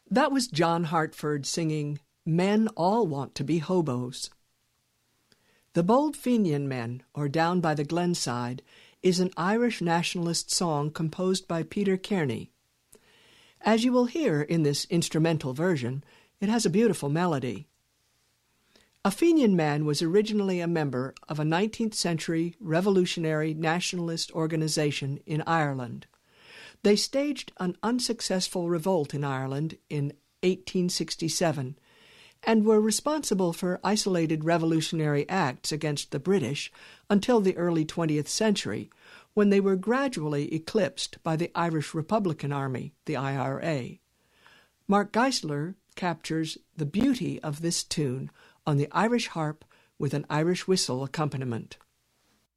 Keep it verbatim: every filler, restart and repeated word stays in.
That was John Hartford singing Men All Want to Be Hobos. The Bold Fenian Men, or Down by the Glenside, is an Irish nationalist song composed by Peter Kearney. As you will hear in this instrumental version, it has a beautiful melody. A Fenian man was originally a member of a nineteenth century revolutionary nationalist organization in Ireland. They staged an unsuccessful revolt in Ireland in eighteen sixty-seven and were responsible for isolated revolutionary acts against the British until the early twentieth century, when they were gradually eclipsed by the Irish Republican Army, the I R A. Mark Geisler captures the beauty of this tune on the Irish harp with an Irish whistle accompaniment.